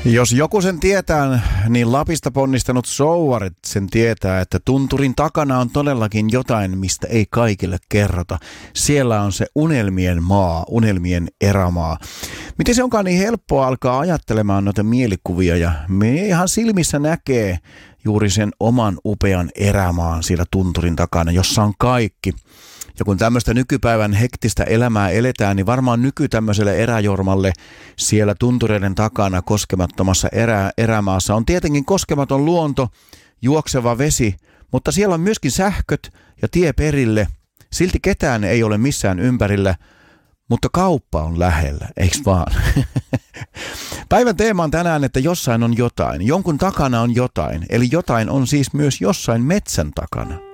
Jos joku sen tietää, niin Lapista ponnistanut souvarit sen tietää, että tunturin takana on todellakin jotain, mistä ei kaikille kerrota. Siellä on se unelmien maa, unelmien erämaa. Miten se onkaan niin helppoa alkaa ajattelemaan noita mielikuvia ja me ihan silmissä näkee juuri sen oman upean erämaan siellä tunturin takana, jossa on kaikki. Ja kun tämmöistä nykypäivän hektistä elämää eletään, niin varmaan tämmöiselle eräjormalle siellä tuntureiden takana koskemattomassa erämaassa on tietenkin koskematon luonto, juokseva vesi, mutta siellä on myöskin sähköt ja tie perille. Silti ketään ei ole missään ympärillä, mutta kauppa on lähellä, eiks vaan? Päivän teema on tänään, että jossain on jotain, jonkun takana on jotain, eli jotain on siis myös jossain metsän takana.